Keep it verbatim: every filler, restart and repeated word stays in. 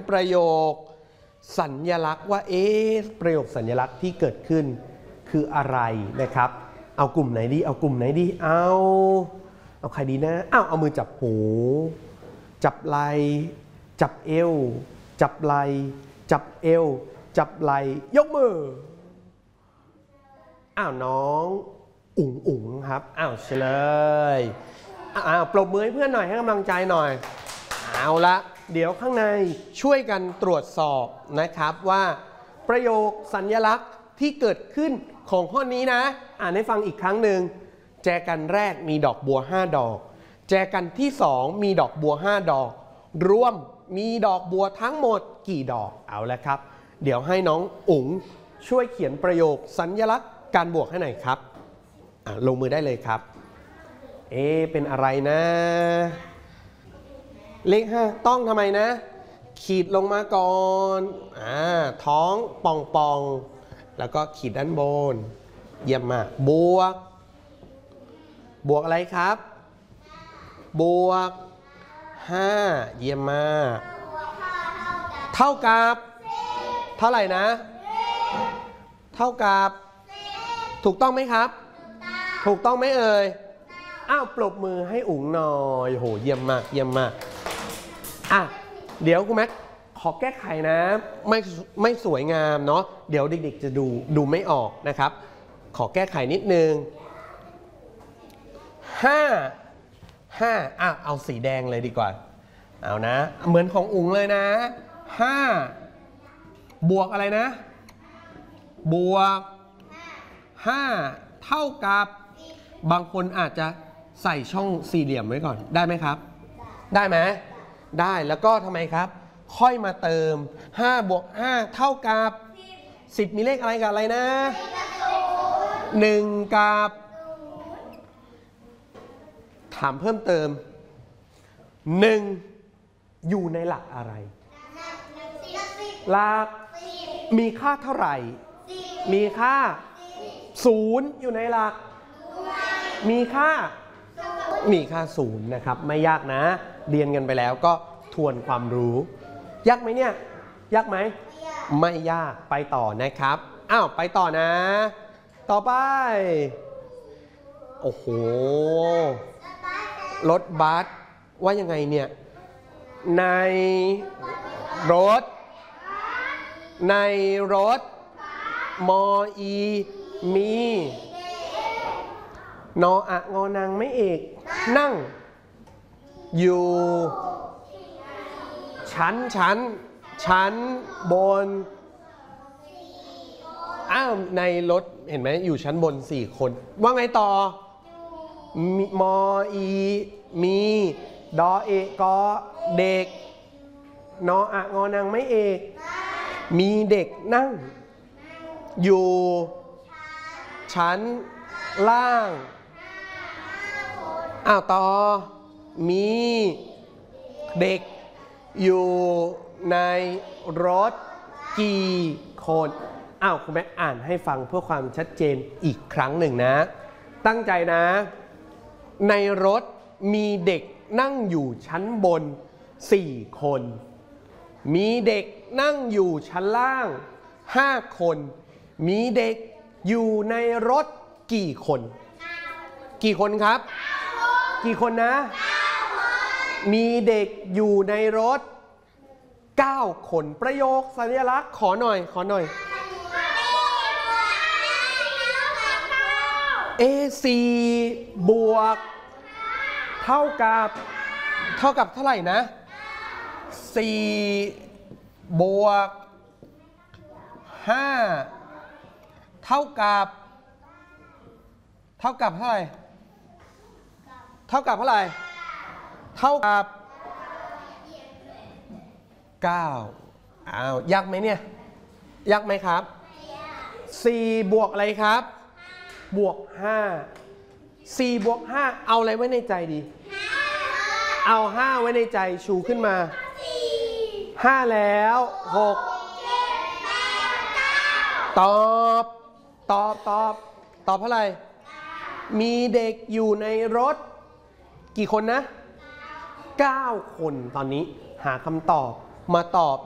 ประโยคสัญลักษณ์ว่าเอ๊ะประโยคสัญลักษณ์ที่เกิดขึ้นคืออะไรนะครับเอากลุ่มไหนดีเอากลุ่มไหนดีเอาเอาใครดีนะอ้าวเอามือจับหูจับไหล่จับเอวจับไหล่จับเอวจับไหล่ยกมืออ้าวน้องอุ๋งอุ๋งครับอ้าวเฉลยอ้าวปรบมือให้เพื่อนหน่อยให้กำลังใจหน่อยเอาละเดี๋ยวข้างในช่วยกันตรวจสอบนะครับว่าประโยคสัญลักษณ์ที่เกิดขึ้นของข้อนี้นะอ่านให้ฟังอีกครั้งหนึ่งแจกันแรกมีดอกบัวห้าดอกแจกันที่สองมีดอกบัวห้าดอกรวมมีดอกบัวทั้งหมดกี่ดอกเอาละครับเดี๋ยวให้น้องอุ๋งช่วยเขียนประโยคสัญลักษณ์การบวกให้หน่อยครับลงมือได้เลยครับเอ๊ะเป็นอะไรนะเลขห้าต้องทำไมนะขีดลงมาก่อนอ่าท้องป่องป่องแล้วก็ขีดด้านบนเยี่ยมมากบวกบวกอะไรครับบวกห้าเยี่ยมมากเท่ากับเท่าไหร่นะเท่ากับถูกต้องไหมครับถูกต้องไหมเอ่ยอ้าวปรบมือให้อุ๋งหน่อยโหเยี่ยมมากเยี่ยมมากอ่ะเดี๋ยวคุณแม็กขอแก้ไขนะไม่ไม่สวยงามเนาะเดี๋ยวเด็กๆจะดูดูไม่ออกนะครับขอแก้ไขนิดนึงห้าห้าอ่ะเอาสีแดงเลยดีกว่าเอานะเหมือนของอุ๋งเลยนะห้าบวกอะไรนะบวกห้าเท่ากับบางคนอาจจะใส่ช่องสี่เหลี่ยมไว้ก่อนได้ไหมครับได้ไหมได้แล้วก็ทำไมครับค่อยมาเติมห้าบวกห้าเท่ากับสิบมีเลขอะไรกับอะไรนะหนึ่งกับถามเพิ่มเติมหนึ่งอยู่ในหลักอะไรหลักมีค่าเท่าไหร่มีค่าศูนย์อยู่ในหลักมีค่ามีค่าศูนย์นะครับไม่ยากนะเรียนกันไปแล้วก็ทวนความรู้ยากไหมเนี่ยยากไหมไม่ยากไปต่อนะครับอ้าวไปต่อนะต่อไปโอ้โหรถบัสว่ายังไงเนี่ยในรถในรถมออีมีนออะงอนางไม่เอกนั่งอยู่ชั้นชั้นชั้นบนอ้าวในรถเห็นไหมอยู่ชั้นบนสี่คนว่าไงต่อมออีมีดอเอกอเด็กนออะงอนางไม่เอกมีเด็กนั่งอยู่ชั้นล่างอ้าวต่อมีเด็กอยู่ในรถกี่คนอ้าวคุณแม่อ่านให้ฟังเพื่อความชัดเจนอีกครั้งหนึ่งนะตั้งใจนะในรถมีเด็กนั่งอยู่ชั้นบนสี่คนมีเด็กนั่งอยู่ชั้นล่างห้าคนมีเด็กอยู่ในรถกี่คนกี่คนครับกี่คนนะมีเด็กอยู่ในรถเก้าคนประโยคสัญลักษณ์ขอหน่อยขอหน่อย เอ สี่ บวกเท่ากับเท่ากับเท่าไหร่นะสี่บวกห้าเท่ากับเท่ากับเท่าไหร่เท่ากับเท่าไหร่เท่ากับเก้าอ้าวยากไหมเนี่ยยากไหมครับสี่บวกอะไรครับบวกห้าสี่บวกห้าเอาอะไรไว้ในใจดีเอาห้าไว้ในใจชูขึ้นมาห้าแล้วหกตอบตอบตอบตอบเท่าไหร่มีเด็กอยู่ในรถกี่คนนะเก้าคนตอนนี้หาคำตอบมาตอบ